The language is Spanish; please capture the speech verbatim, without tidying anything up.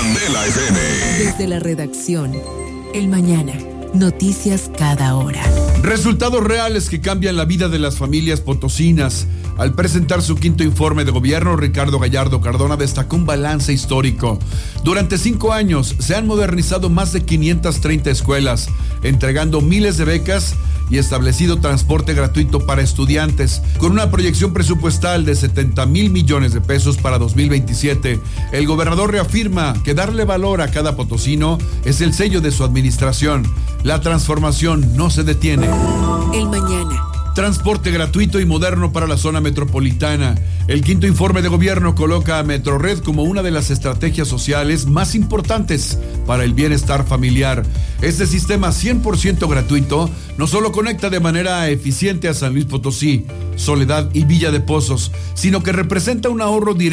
Candela F M. Desde la redacción, El Mañana, noticias cada hora. Resultados reales que cambian la vida de las familias potosinas. Al presentar su quinto informe de gobierno, Ricardo Gallardo Cardona destacó un balance histórico. Durante cinco años se han modernizado más de quinientas treinta escuelas, entregando miles de becas y establecido transporte gratuito para estudiantes. Con una proyección presupuestal de setenta mil millones de pesos para dos mil veintisiete, el gobernador reafirma que darle valor a cada potosino es el sello de su administración. La transformación no se detiene. El Mañana. Transporte gratuito y moderno para la zona metropolitana. El quinto informe de gobierno coloca a Metrored como una de las estrategias sociales más importantes para el bienestar familiar. Este sistema cien por ciento gratuito no solo conecta de manera eficiente a San Luis Potosí, Soledad y Villa de Pozos, sino que representa un ahorro directo